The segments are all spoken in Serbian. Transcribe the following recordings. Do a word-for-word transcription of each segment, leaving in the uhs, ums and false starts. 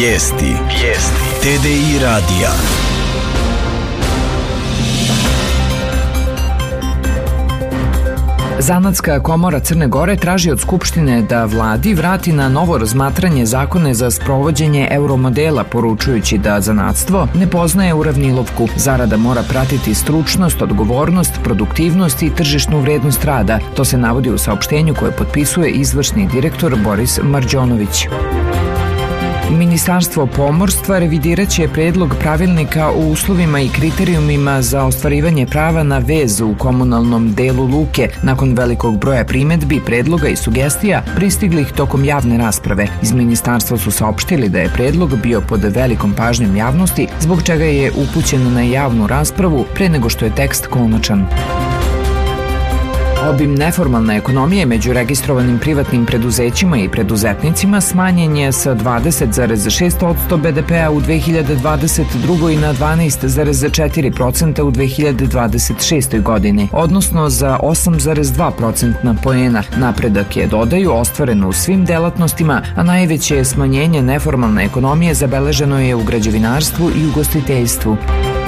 Vijesti. Vijesti. T D I radija. Zanatska komora Crne Gore traži od Skupštine da vladi vrati na novo razmatranje zakone za sprovođenje euromodela, poručujući da zanatstvo ne poznaje uravnilovku. Zarada mora pratiti stručnost, odgovornost, produktivnost i tržišnu vrednost rada. To se navodi u saopštenju koje potpisuje izvršni direktor Boris Marđonović. Ministarstvo pomorstva revidiraće predlog pravilnika o uslovima i kriterijumima za ostvarivanje prava na vez u komunalnom delu luke nakon velikog broja primedbi, predloga i sugestija pristiglih tokom javne rasprave. Iz ministarstva su saopštili da je predlog bio pod velikom pažnjom javnosti, zbog čega je upućen na javnu raspravu pre nego što je tekst konačan. Obim neformalne ekonomije među registrovanim privatnim preduzećima i preduzetnicima smanjen je sa dvadeset zarez šest posto be de pea u dve hiljade dvadeset drugoj na dvanaest zarez četiri posto u dve hiljade dvadeset šestoj godini, odnosno za osam zarez dva procentna poena. Napredak je, dodaju, ostvaren u svim delatnostima, a najveće smanjenje neformalne ekonomije zabeleženo je u građevinarstvu i ugostiteljstvu.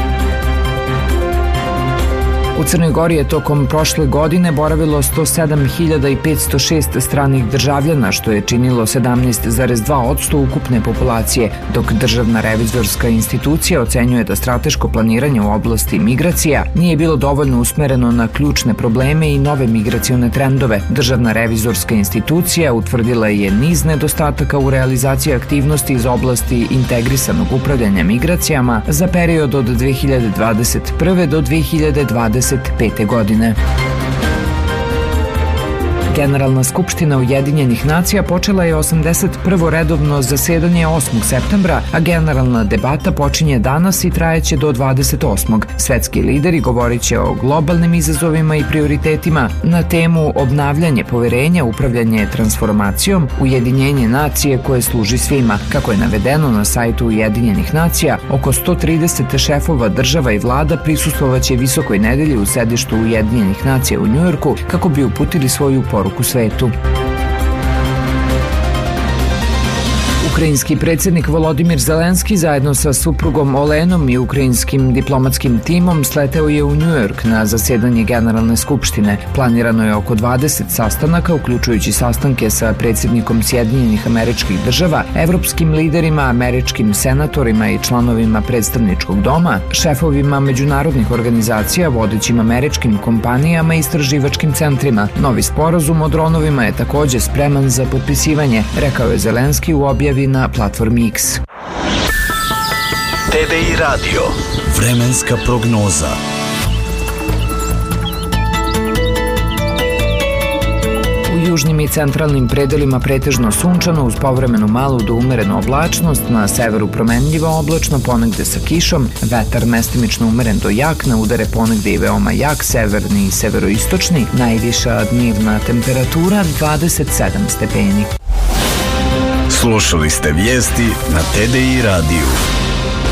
U Crnoj Gori je tokom prošle godine boravilo sto sedam hiljada petsto šest stranih državljana, što je činilo sedamnaest zarez dva posto ukupne populacije, dok Državna revizorska institucija ocenjuje da strateško planiranje u oblasti migracija nije bilo dovoljno usmereno na ključne probleme i nove migracione trendove. Državna revizorska institucija utvrdila je niz nedostataka u realizaciji aktivnosti iz oblasti integrisanog upravljanja migracijama za period od dve hiljade dvadeset prve do dve hiljade dvadeset pete godine. Generalna skupština Ujedinjenih nacija počela je osamdeset prvo redovno zasedanje osmog septembra, a generalna debata počinje danas i trajeće do dvadeset osmog Svetski lideri govorit će o globalnim izazovima i prioritetima na temu obnavljanje poverenja, upravljanje transformacijom, ujedinjenje nacije koje služi svima. Kako je navedeno na sajtu Ujedinjenih nacija, oko sto trideset šefova država i vlada prisustvovaće visokoj nedelji u sedištu Ujedinjenih nacija u Njujorku kako bi uputili svoju poruku u svetu. Ukrajinski predsjednik Volodimir Zelenski zajedno sa suprugom Olenom i ukrajinskim diplomatskim timom sleteo je u Njujork na zasedanje Generalne skupštine. Planirano je oko dvadeset sastanaka, uključujući sastanke sa predsjednikom Sjedinjenih Američkih Država, evropskim liderima, američkim senatorima i članovima predstavničkog doma, šefovima međunarodnih organizacija, vodećim američkim kompanijama i istraživačkim centrima. Novi sporazum o dronovima je također spreman za potpisivanje, rekao je Zelenski u objavi na platformi X. T D I radio. Vremenska prognoza. U južnim i centralnim predelima pretežno sunčano uz povremenu malu do umerenu oblačnost, na severu promenljivo oblačno, ponegde sa kišom, vetar mestimično umeren do jak, na udare ponegde i veoma jak, severni i severoistočni, najviša dnevna temperatura dvadeset sedam stepeni. Slušali ste vijesti na T D I radiju.